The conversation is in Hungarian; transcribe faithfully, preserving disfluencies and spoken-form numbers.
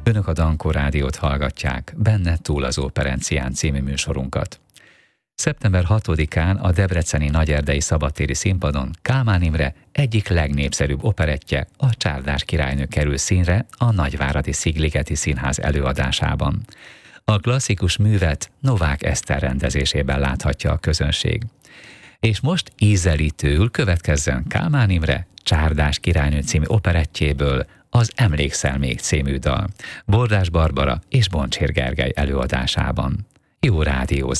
Önök a Dankó Rádiót hallgatják, benne túl az Operencián című műsorunkat. szeptember hatodikán a debreceni Nagyerdei szabadtéri színpadon Kálmán Imre egyik legnépszerűbb operettje, a Csárdás királynő kerül színre a Nagyváradi Szigligeti Színház előadásában. A klasszikus művet Novák Eszter rendezésében láthatja a közönség. És most ízelítőül következzen Kálmán Imre Csárdás királynő című operettjéből az Emlékszel még című dal, Bordás Barbara és Boncsér Gergely előadásában. Jó rádiózást!